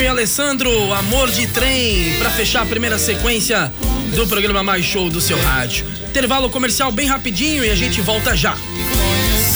Alessandro, Amor de Trem, pra fechar a primeira sequência do programa mais show do seu rádio. Intervalo comercial bem rapidinho e a gente volta já.